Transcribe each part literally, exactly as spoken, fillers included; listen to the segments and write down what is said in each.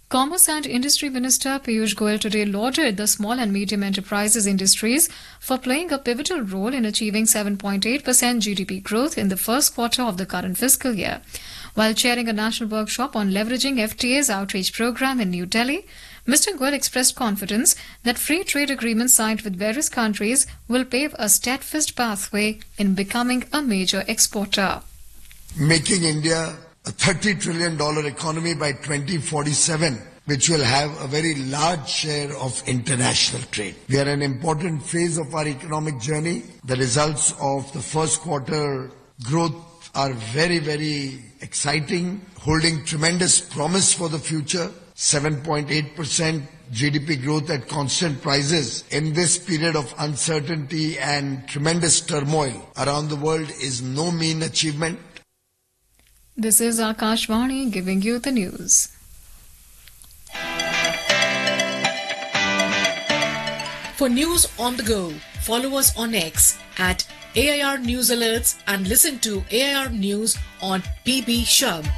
Commerce and Industry Minister Piyush Goyal today lauded the small and medium enterprises industries for playing a pivotal role in achieving seven point eight percent G D P growth in the first quarter of the current fiscal year. While chairing a national workshop on leveraging F T A's outreach program in New Delhi, Mister Goyal expressed confidence that free trade agreements signed with various countries will pave a steadfast pathway in becoming a major exporter. Making India a thirty trillion dollars economy by twenty forty-seven, which will have a very large share of international trade. We are in an important phase of our economic journey. The results of the first quarter growth are very, very exciting, holding tremendous promise for the future. seven point eight percent G D P growth at constant prices in this period of uncertainty and tremendous turmoil around the world is no mean achievement. This is Akashvani giving you the news. For news on the go, follow us on X at A I R News Alerts and listen to A I R News on P B Shabd.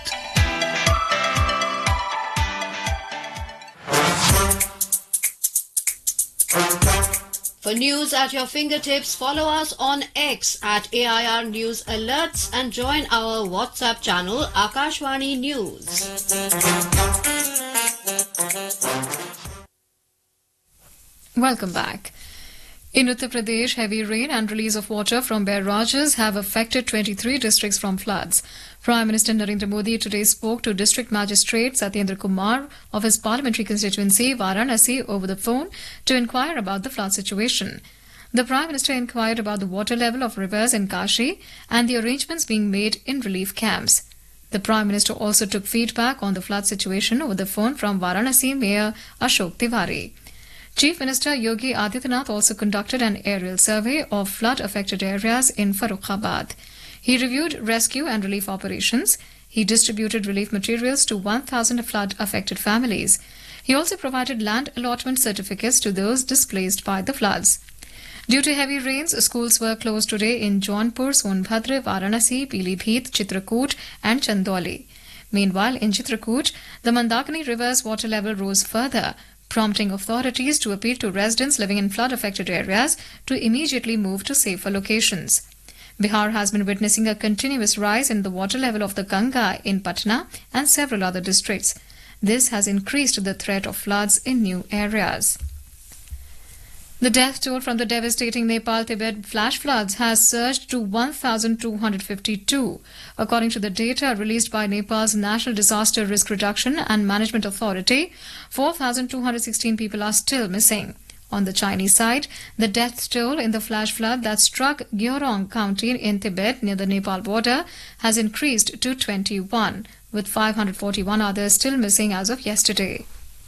For news at your fingertips, follow us on X at A I R News Alerts and join our WhatsApp channel Akashvani News. Welcome back. In Uttar Pradesh, heavy rain and release of water from barrages have affected twenty-three districts from floods. Prime Minister Narendra Modi today spoke to District Magistrate Satyendra Kumar of his parliamentary constituency, Varanasi, over the phone to inquire about the flood situation. The Prime Minister inquired about the water level of rivers in Kashi and the arrangements being made in relief camps. The Prime Minister also took feedback on the flood situation over the phone from Varanasi Mayor Ashok Tiwari. Chief Minister Yogi Adityanath also conducted an aerial survey of flood-affected areas in Farrukhabad. He reviewed rescue and relief operations. He distributed relief materials to one thousand flood-affected families. He also provided land allotment certificates to those displaced by the floods. Due to heavy rains, schools were closed today in Jaunpur, Sonbhadra, Varanasi, Pilibhit, Chitrakoot and Chandoli. Meanwhile, in Chitrakoot, the Mandakini River's water level rose further, prompting authorities to appeal to residents living in flood-affected areas to immediately move to safer locations. Bihar has been witnessing a continuous rise in the water level of the Ganga in Patna and several other districts. This has increased the threat of floods in new areas. The death toll from the devastating Nepal-Tibet flash floods has surged to one thousand two hundred fifty-two. According to the data released by Nepal's National Disaster Risk Reduction and Management Authority, four thousand two hundred sixteen people are still missing. On the Chinese side, the death toll in the flash flood that struck Gyeorong County in Tibet near the Nepal border has increased to twenty-one, with five hundred forty-one others still missing as of yesterday.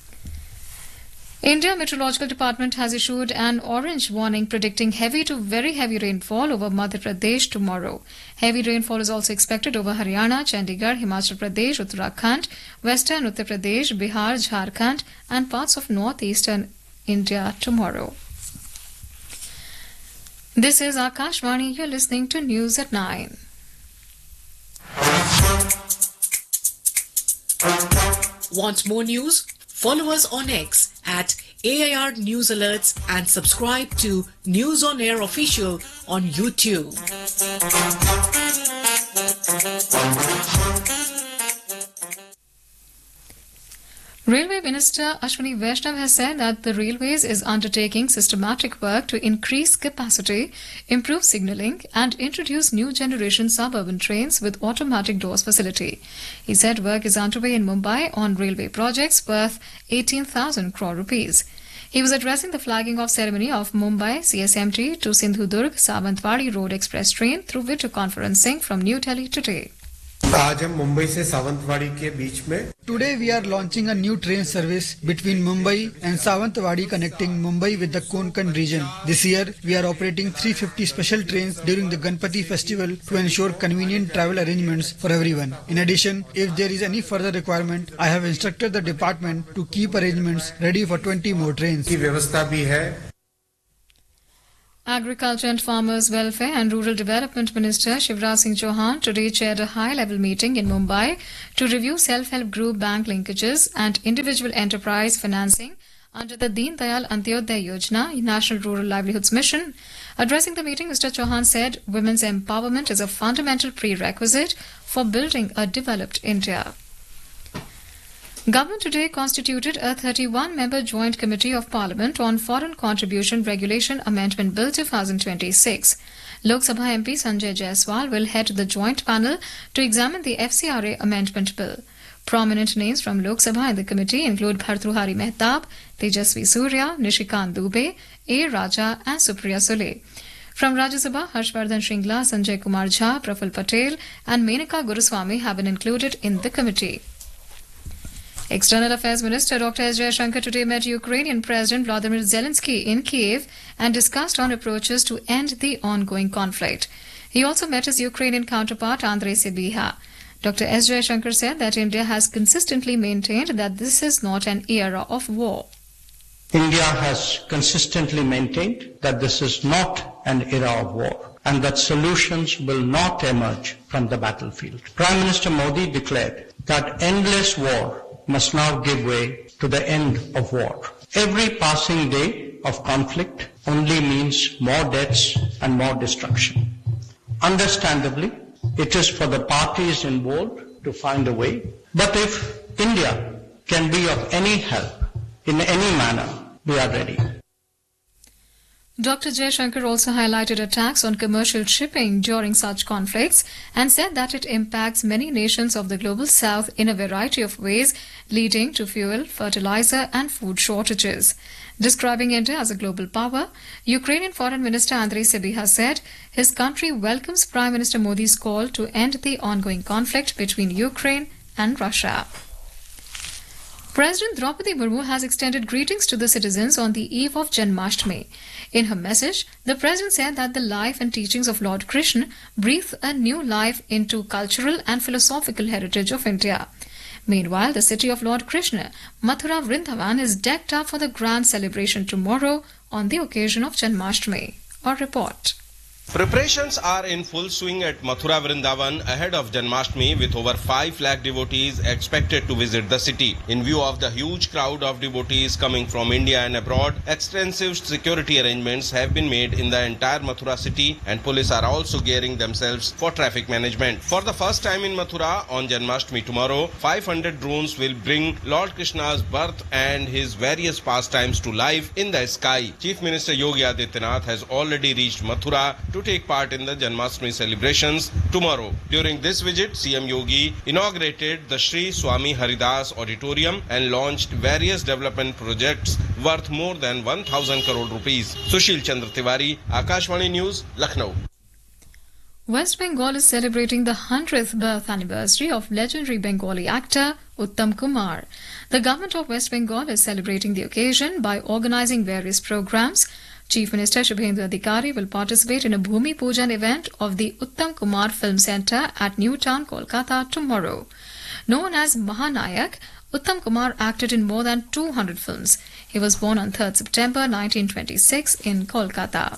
India Meteorological Department has issued an orange warning predicting heavy to very heavy rainfall over Madhya Pradesh tomorrow. Heavy rainfall is also expected over Haryana, Chandigarh, Himachal Pradesh, Uttarakhand, Western Uttar Pradesh, Bihar, Jharkhand and parts of northeastern India tomorrow. This is Akashvani. You're listening to News at nine. Want more news? Follow us on X at A I R News Alerts and subscribe to News on Air Official on YouTube. Railway Minister Ashwini Vaishnav has said that the Railways is undertaking systematic work to increase capacity, improve signalling and introduce new generation suburban trains with automatic doors facility. He said work is underway in Mumbai on railway projects worth eighteen thousand crore rupees. He was addressing the flagging off ceremony of Mumbai C S M T to Sindhudurg Savantwadi Road Express train through video conferencing from New Delhi today. आज हम मुंबई से सावंतवाड़ी के बीच में Today we are launching a new train service between Mumbai and Savantwadi connecting Mumbai with the Konkan region. This year we are operating three hundred fifty special trains during the Ganpati festival to ensure convenient travel arrangements for everyone. In addition, if there is any further requirement, I have instructed the department to keep arrangements ready for twenty more trains. की व्यवस्था भी है. Agriculture and Farmers Welfare and Rural Development Minister Shivraj Singh Chauhan today chaired a high-level meeting in Mumbai to review self-help group bank linkages and individual enterprise financing under the Deen Dayal Antyodaya Yojana, National Rural Livelihoods Mission. Addressing the meeting, Mister Chauhan said women's empowerment is a fundamental prerequisite for building a developed India. Government today constituted a thirty-one member Joint Committee of Parliament on Foreign Contribution Regulation Amendment Bill twenty twenty-six. Lok Sabha M P Sanjay Jaiswal will head the joint panel to examine the F C R A Amendment Bill. Prominent names from Lok Sabha in the committee include Bhartruhari Mehtab, Tejasvi Surya, Nishikant Dubey, A. Raja and Supriya Sule. From Rajya Sabha, Harshvardhan Shringla, Sanjay Kumar Jha, Praful Patel and Menaka Guruswamy have been included in the committee. External Affairs Minister Doctor S. Jaishankar today met Ukrainian President Vladimir Zelensky in Kiev and discussed on approaches to end the ongoing conflict. He also met his Ukrainian counterpart Andrei Sybiha. Doctor S. Jaishankar said that India has consistently maintained that this is not an era of war. India has consistently maintained that this is not an era of war and that solutions will not emerge from the battlefield. Prime Minister Modi declared that endless war must now give way to the end of war. Every passing day of conflict only means more deaths and more destruction. Understandably, it is for the parties involved to find a way. But if India can be of any help in any manner, we are ready. Doctor Jaishankar also highlighted attacks on commercial shipping during such conflicts and said that it impacts many nations of the global south in a variety of ways, leading to fuel, fertilizer and food shortages. Describing India as a global power, Ukrainian Foreign Minister Andrei Sybiha said his country welcomes Prime Minister Modi's call to end the ongoing conflict between Ukraine and Russia. President Draupadi Murmu has extended greetings to the citizens on the eve of Janmashtami. In her message, the President said that the life and teachings of Lord Krishna breathe a new life into cultural and philosophical heritage of India. Meanwhile, the city of Lord Krishna, Mathura Vrindavan, is decked up for the grand celebration tomorrow on the occasion of Janmashtami. A report. Preparations are in full swing at Mathura Vrindavan ahead of Janmashtami, with over five lakh devotees expected to visit the city. In view of the huge crowd of devotees coming from India and abroad, extensive security arrangements have been made in the entire Mathura city and police are also gearing themselves for traffic management. For the first time in Mathura on Janmashtami tomorrow, five hundred drones will bring Lord Krishna's birth and his various pastimes to life in the sky. Chief Minister Yogi Adityanath has already reached Mathura to take part in the Janmashtami celebrations tomorrow. During this visit, C M Yogi inaugurated the Sri Swami Haridas Auditorium and launched various development projects worth more than one thousand crore rupees. Sushil Chandra Tiwari, Akashvani News, Lucknow. West Bengal is celebrating the one hundredth birth anniversary of legendary Bengali actor Uttam Kumar. The government of West Bengal is celebrating the occasion by organizing various programs. Chief Minister Shubhendu Adhikari will participate in a Bhumi Pujan event of the Uttam Kumar Film Centre at New Town, Kolkata tomorrow. Known as Mahanayak, Uttam Kumar acted in more than two hundred films. He was born on third September nineteen twenty-six in Kolkata.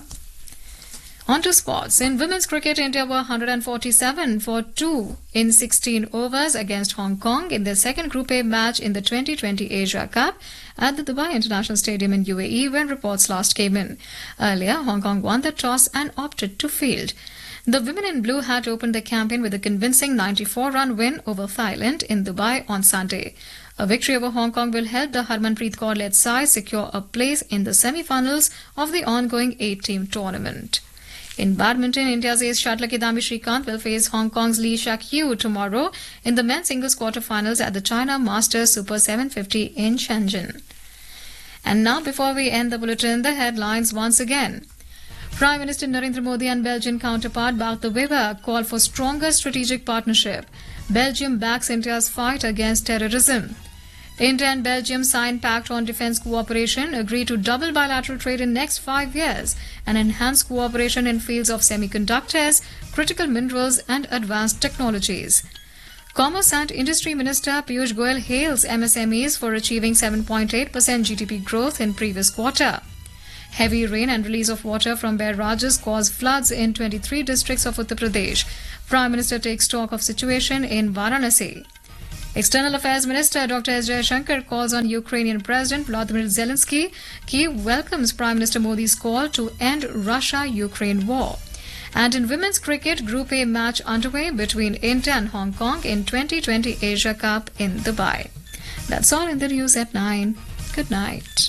On to sports. In women's cricket, India were one hundred forty-seven for two in sixteen overs against Hong Kong in their second Group A match in the twenty twenty Asia Cup at the Dubai International Stadium in U A E when reports last came in. Earlier, Hong Kong won the toss and opted to field. The women in blue had opened the campaign with a convincing ninety-four run win over Thailand in Dubai on Sunday. A victory over Hong Kong will help the Harmanpreet Kaur-led side secure a place in the semi-finals of the ongoing eight-team tournament. In badminton, India's ace shuttler Kidambi Srikanth will face Hong Kong's Lee Shak-yu tomorrow in the men's singles quarterfinals at the China Masters Super seven fifty in Shenzhen. And now, before we end the bulletin, the headlines once again. Prime Minister Narendra Modi and Belgian counterpart Bart de Wever call for stronger strategic partnership. Belgium backs India's fight against terrorism. India and Belgium signed pact on defence cooperation, agree to double bilateral trade in next five years and enhance cooperation in fields of semiconductors, critical minerals and advanced technologies. Commerce and Industry Minister Piyush Goyal hails M S M Es for achieving seven point eight percent G D P growth in previous quarter. Heavy rain and release of water from barrages caused floods in twenty-three districts of Uttar Pradesh. Prime Minister takes stock of situation in Varanasi. External Affairs Minister Doctor S. Jaishankar calls on Ukrainian President Vladimir Zelensky. He welcomes Prime Minister Modi's call to end Russia-Ukraine war. And in women's cricket, Group A match underway between India and Hong Kong in twenty twenty Asia Cup in Dubai. That's all in the news at nine. Good night.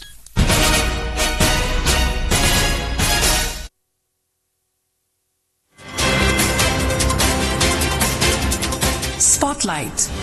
Spotlight.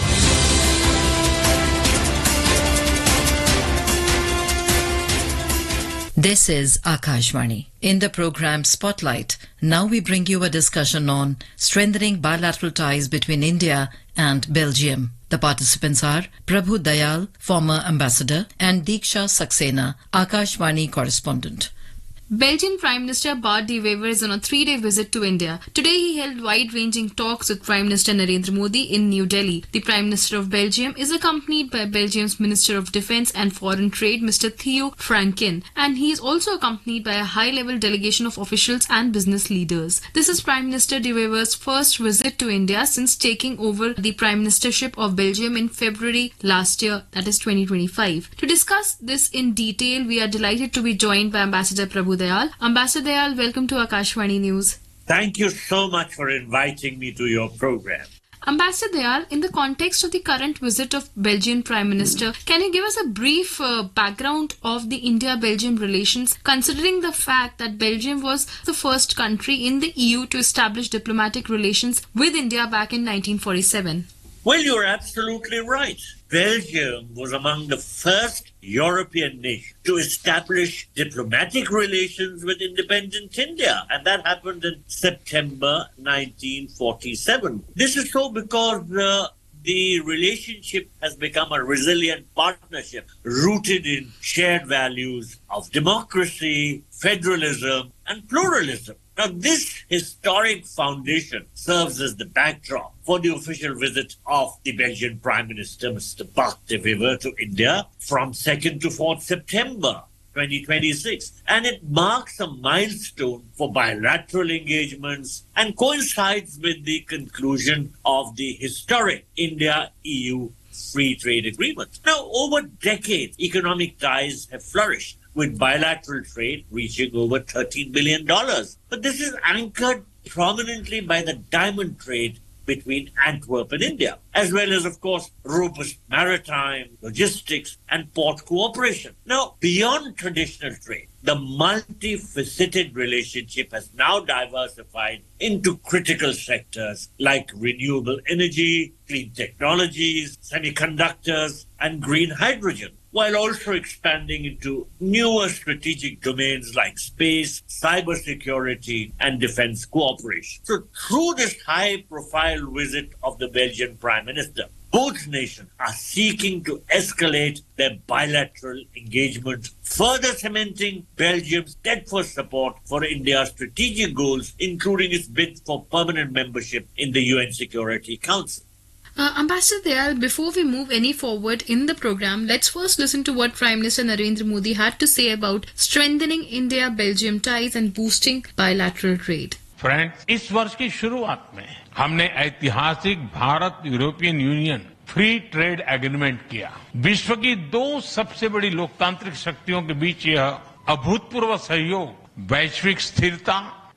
This is Akashvani. In the program Spotlight, now we bring you a discussion on strengthening bilateral ties between India and Belgium. The participants are Prabhu Dayal, former ambassador, and Diksha Saxena, Akashvani correspondent. Belgian Prime Minister Bart De Wever is on a three-day visit to India. Today he held wide-ranging talks with Prime Minister Narendra Modi in New Delhi. The Prime Minister of Belgium is accompanied by Belgium's Minister of Defence and Foreign Trade, Mister Theo Franken, and he is also accompanied by a high-level delegation of officials and business leaders. This is Prime Minister De Wever's first visit to India since taking over the Prime Ministership of Belgium in February last year, that is twenty twenty-five. To discuss this in detail, we are delighted to be joined by Ambassador Prabhu Dayal. Ambassador Dayal, welcome to Akashvani News. Thank you so much for inviting me to your program. Ambassador Dayal, in the context of the current visit of Belgian Prime Minister, can you give us a brief uh, background of the India-Belgium relations, considering the fact that Belgium was the first country in the E U to establish diplomatic relations with India back in nineteen forty-seven? Well, you're absolutely right. Belgium was among the first European nations to establish diplomatic relations with independent India, and that happened in September nineteen forty-seven. This is so because uh, the relationship has become a resilient partnership rooted in shared values of democracy, federalism, and pluralism. Now, this historic foundation serves as the backdrop for the official visit of the Belgian Prime Minister, Mister Bart De Wever, to India from second to fourth September twenty twenty-six. And it marks a milestone for bilateral engagements and coincides with the conclusion of the historic India-E U Free Trade Agreement. Now, over decades, economic ties have flourished, with bilateral trade reaching over thirteen billion dollars. But this is anchored prominently by the diamond trade between Antwerp and India, as well as, of course, robust maritime, logistics, and port cooperation. Now, beyond traditional trade, the multifaceted relationship has now diversified into critical sectors like renewable energy, clean technologies, semiconductors, and green hydrogen, while also expanding into newer strategic domains like space, cybersecurity, and defense cooperation. So through this high-profile visit of the Belgian Prime Minister, both nations are seeking to escalate their bilateral engagement, further cementing Belgium's steadfast support for India's strategic goals, including its bid for permanent membership in the U N Security Council. Uh, Ambassador Dayal, before we move any forward in the program, let's first listen to what Prime Minister Narendra Modi had to say about strengthening India-Belgium ties and boosting bilateral trade. Friends, इस वर्ष की शुरुआत में हमने ऐतिहासिक Bharat European union free trade agreement किया। विश्व की दो सबसे बड़ी लोकतांत्रिक शक्तियों के बीच यह अभूतपूर्व सहयोग वैश्विक स्थिरता,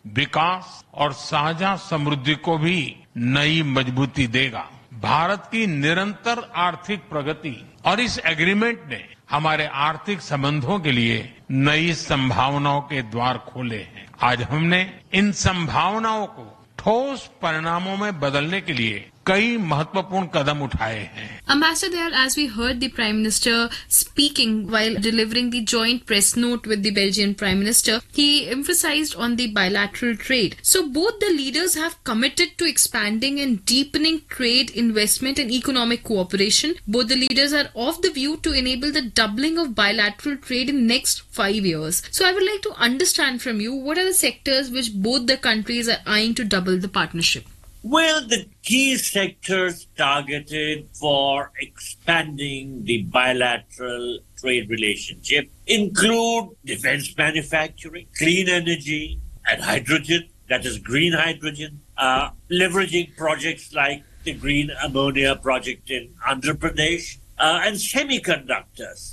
विकास और साझा समृद्धि को भी नई मजबूती देगा। भारत की निरंतर आर्थिक प्रगति और इस एग्रीमेंट ने हमारे आर्थिक संबंधों के लिए नई संभावनाओं के द्वार खोले हैं। आज हमने इन संभावनाओं को ठोस परिणामों में बदलने के लिए कई महत्वपूर्ण कदम उठाए हैं। Ambassador, as we heard the Prime Minister speaking while delivering the joint press note with the Belgian Prime Minister, he emphasized on the bilateral trade. So both the leaders have committed to expanding and deepening trade, investment and economic cooperation. Both the leaders are of the view to enable the doubling of bilateral trade in the next five years. So I would like to understand from you, what are the sectors which both the countries are eyeing to double the partnership? Well, the key sectors targeted for expanding the bilateral trade relationship include defense manufacturing, clean energy, and hydrogen, that is green hydrogen, uh, leveraging projects like the green ammonia project in Andhra Pradesh, uh, and semiconductors.